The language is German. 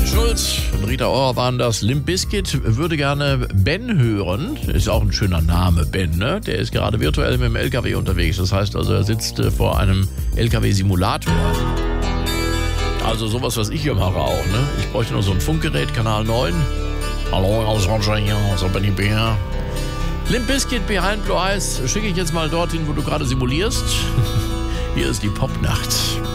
Schulz und Rita Ora waren das. Limp Bizkit würde gerne Ben hören. Ist auch ein schöner Name, Ben, ne? Der ist gerade virtuell mit dem LKW unterwegs. Das heißt also, er sitzt vor einem LKW-Simulator. Also sowas, was ich hier mache auch, ne? Ich bräuchte nur so ein Funkgerät, Kanal 9. Hallo, alles Roger hier, so bin ich Bär. Limp Bizkit, Behind Blue Eyes, schicke ich jetzt mal dorthin, wo du gerade simulierst. Hier ist die Popnacht.